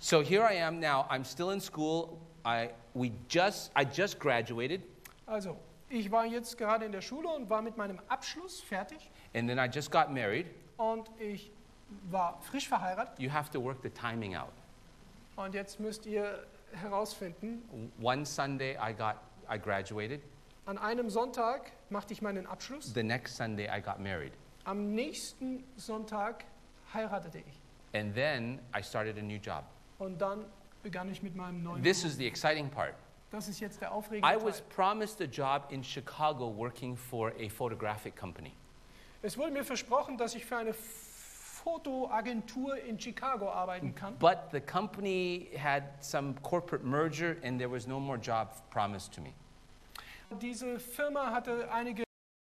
So here I am now. I'm still in school. I just graduated, Also, ich war jetzt gerade in der Schule und war mit meinem Abschluss fertig and then I just got married. und ich war frisch verheiratet. You have to work the timing out. Und jetzt müsst ihr herausfinden, One Sunday I graduated. an einem Sonntag machte ich meinen Abschluss. The next Sunday I got married. Am nächsten Sonntag heiratete ich. And then I started a new job. Und dann begann ich mit meinem neuen This Beruf. is the exciting part. Das ist jetzt der aufregende I Teil. was promised a job in Chicago working for a photographic company. Es wurde mir versprochen, dass ich für eine Fotoagentur in Chicago arbeiten kann. But the company had some corporate merger and there was no more job promised to me. Diese Firma hatte einige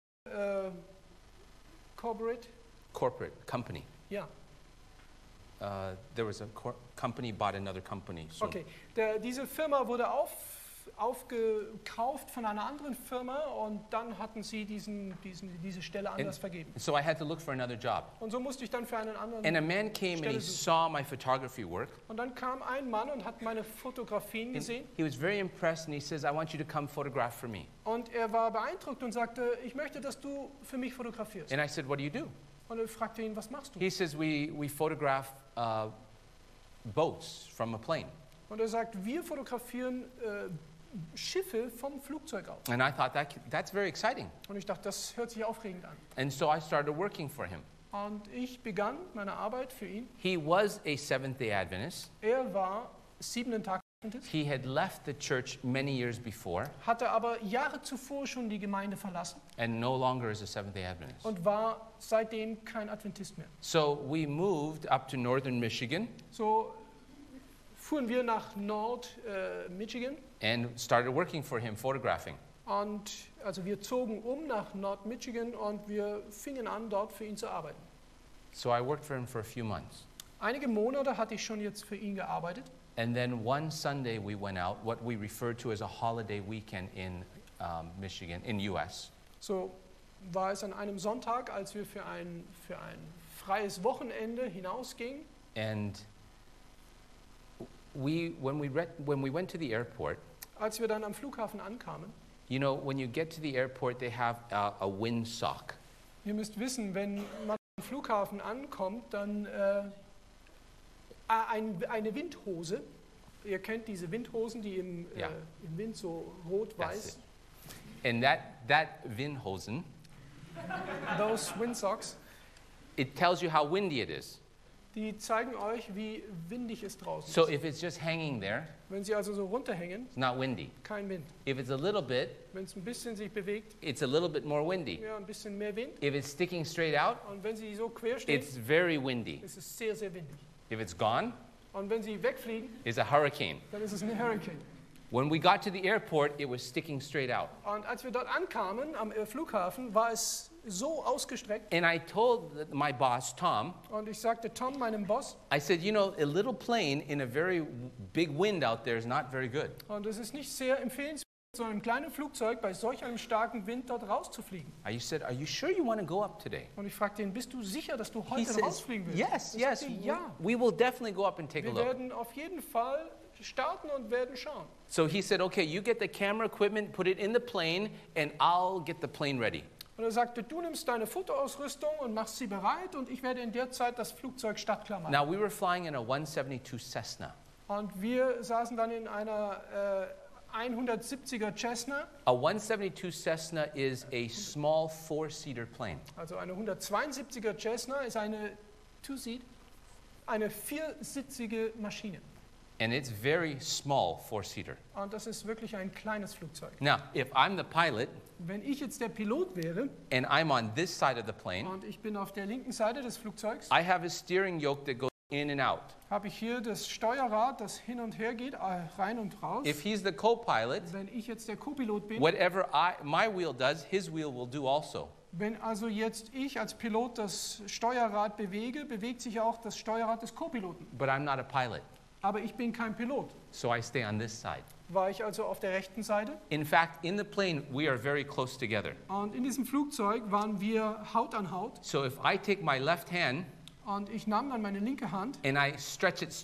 Corporate company. Ja, There was a company bought another company. So. okay. Diese Firma wurde aufgekauft von einer anderen Firma und dann hatten sie diese Stelle anders vergeben. So I had to look for another job. Und so musste ich dann für einen anderen And a man came and he Stelle suchen. saw my photography work. Und dann kam ein Mann und hat meine Fotografien And gesehen he was very impressed and he says, I want you to come photograph for me. und er war beeindruckt und sagte, ich möchte, dass du für mich fotografierst. And I said, what do you do? Und ich fragte ihn, was machst du? He says, we photograph boats from a plane. Und er sagt, wir fotografieren Schiffe vom Flugzeug aus. And I thought that's very exciting. Und ich dachte, das hört sich aufregend an. And so I started working for him. Und ich begann meine Arbeit für ihn. He was a Seventh-day Adventist. Er war 7. Tag Adventist, He had left the church many years before hatte aber Jahre zuvor schon die Gemeinde verlassen and no longer is a Seventh-day Adventist. und war seitdem kein Adventist mehr. So we moved up to northern Michigan So fuhren wir nach Michigan and started working for him, photographing. und also wir zogen nach Nord-Michigan und wir fingen an, dort für ihn zu arbeiten. So I worked for him for a few months. Einige Monate hatte ich schon jetzt für ihn gearbeitet. And then one Sunday we went out, what we referred to as a holiday weekend in Michigan, in US. So war es an einem Sonntag, als wir für ein freies Wochenende hinausgingen. And when we went to the airport, Als wir dann am Flughafen ankamen, you know, when you get to the airport, they have a windsock. ihr müsst wissen, wenn man am Flughafen ankommt, dann eine Windhose. Ihr kennt diese Windhosen, die im Wind so rot-weiß. And that Windhosen, Those windsocks, it tells you how windy it is. die zeigen euch, wie windig es draußen So ist. if it's just hanging there, Wenn sie also so runterhängen, it's not windy. kein Wind. If it's a little bit, Wenn es ein bisschen sich bewegt, it's a little bit more windy. ja, ein bisschen mehr Wind. If it's sticking straight out, Und wenn sie so quer steht, it's very windy. ist es sehr, sehr windig. If it's gone, Und wenn sie wegfliegen, it's a hurricane. dann ist es ein Hurricane. When we got to the airport, it was sticking straight out. Und als wir dort ankamen am Flughafen, war es so ausgestreckt. And I told my boss, Tom, Und ich sagte Tom, meinem Boss, I said, you know, a little plane in a very big wind out there is not very good. und es ist nicht sehr empfehlenswert, so einem kleinen Flugzeug bei solch einem starken Wind dort rauszufliegen. I said, are you sure you want to go up today? Und ich fragte ihn, bist du sicher, dass du He heute says, rausfliegen willst? yes, Ich yes, sagte, ja. we will definitely go up and take a Wir look. werden auf jeden Fall starten und werden schauen. So he said, okay, you get the camera equipment, put it in the plane, and I'll get the plane ready. Und er sagte, du nimmst deine Fotoausrüstung und machst sie bereit und ich werde in der Zeit das Flugzeug startklar machen. Now, we were flying in a 172 Cessna. Und wir saßen dann in einer 170er Cessna, A 172 Cessna is a small four-seater plane. also eine 172er Cessna ist eine Two-Seat, eine viersitzige Maschine. And it's very small four-seater. Und das ist wirklich ein kleines Flugzeug. Now, if I'm the pilot Wenn ich jetzt der Pilot wäre and I'm on this side of the plane, und ich bin auf der linken Seite des Flugzeugs, I have a steering yoke that goes in and out. habe ich hier das Steuerrad, das hin und her geht, rein und raus. If he's the co-pilot, Wenn ich jetzt der Co-Pilot bin, whatever my wheel does, his wheel will do also. wenn also jetzt ich als Pilot das Steuerrad bewege, bewegt sich auch das Steuerrad des Co-Piloten. But I'm not a pilot, Aber ich bin kein Pilot. so I stay on this side. War ich also auf der rechten Seite. In fact, in the plane, we are very close together. Und in diesem Flugzeug waren wir Haut an Haut. So if I take my left hand Und ich nahm dann meine linke Hand and I stretch it